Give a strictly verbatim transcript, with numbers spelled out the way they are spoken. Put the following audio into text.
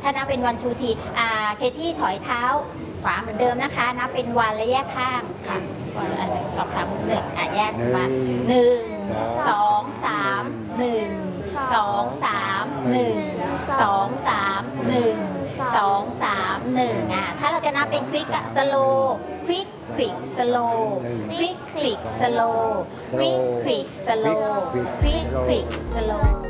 ถ้านับเป็นวันชูทีอ่าเคที่ถอยเท้าขวาเหมือนเดิมนะคะนับเป็นวันและแยกข้างค่ะวันอันหนึ่งสองสามหนึ่งอ่ะแยกมาหนึ่งสองสามหนึ่งสองสามหนึ่งสองสามหนึ่งสองสามหนึ่งอ่ะถ้าเราจะนับเป็นควิกสโลควิกควิกสโลควิกควิกสโลควิกควิกสโลควิกควิกสโล